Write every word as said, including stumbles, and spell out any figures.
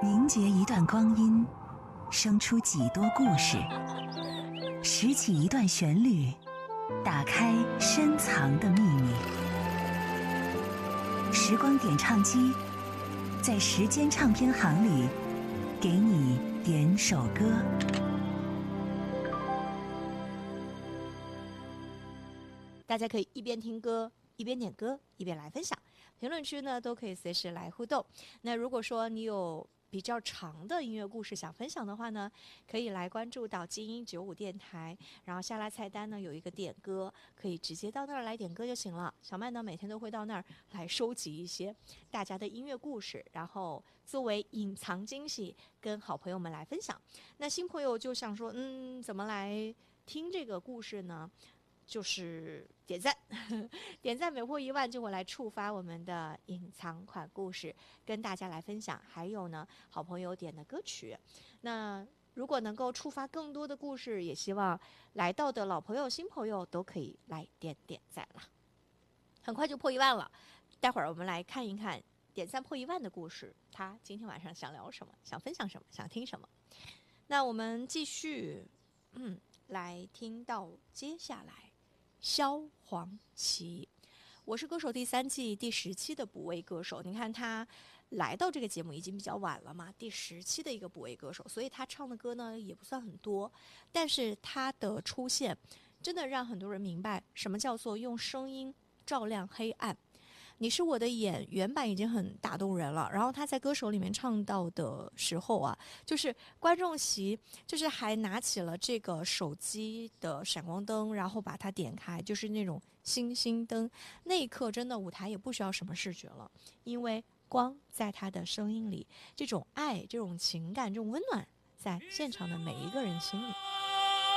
凝结一段光阴，生出几多故事；拾起一段旋律，打开深藏的秘密。时光点唱机，在时间唱片行里，给你点首歌。 大家可以一边听歌一边点歌一边来分享，评论区呢都可以随时来互动。那如果说你有比较长的音乐故事想分享的话呢，可以来关注到精英九五电台，然后下拉菜单呢有一个点歌，可以直接到那儿来点歌就行了。小麦呢每天都会到那儿来收集一些大家的音乐故事，然后作为隐藏惊喜跟好朋友们来分享。那新朋友就想说，嗯，怎么来听这个故事呢？就是点赞点赞每破一万就会来触发我们的隐藏款故事跟大家来分享，还有呢好朋友点的歌曲。那如果能够触发更多的故事，也希望来到的老朋友新朋友都可以来点点赞了。很快就破一万了，待会儿我们来看一看点赞破一万的故事，他今天晚上想聊什么，想分享什么，想听什么。那我们继续嗯来听到接下来萧煌奇，我是歌手第三季第十期的补位歌手。你看他来到这个节目已经比较晚了嘛，第十期的一个补位歌手，所以他唱的歌呢也不算很多，但是他的出现真的让很多人明白什么叫做用声音照亮黑暗。你是我的眼原版已经很打动人了，然后他在歌手里面唱到的时候啊，就是观众席就是还拿起了这个手机的闪光灯，然后把它点开，就是那种星星灯。那一刻真的舞台也不需要什么视觉了，因为光在他的声音里，这种爱，这种情感，这种温暖在现场的每一个人心里。